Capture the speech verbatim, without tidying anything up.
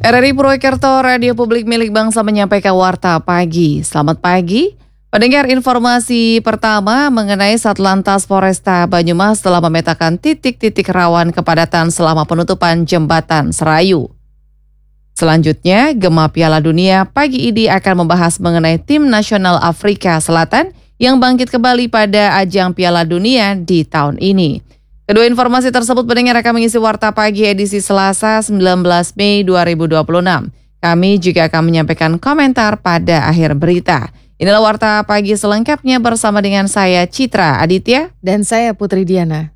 R R I Purwokerto, Radio Publik Milik Bangsa menyampaikan Warta Pagi. Selamat pagi. Pendengar, informasi pertama mengenai Satlantas Polresta Banyumas telah memetakan titik-titik rawan kepadatan selama penutupan Jembatan Serayu. Selanjutnya, Gema Piala Dunia pagi ini akan membahas mengenai tim nasional Afrika Selatan yang bangkit kembali pada ajang Piala Dunia di tahun ini. Kedua informasi tersebut pendengar akan mengisi Warta Pagi edisi Selasa sembilan belas Mei dua ribu dua puluh enam. Kami juga akan menyampaikan komentar pada akhir berita. Inilah Warta Pagi selengkapnya bersama dengan saya Citra Aditya dan saya Putri Diana.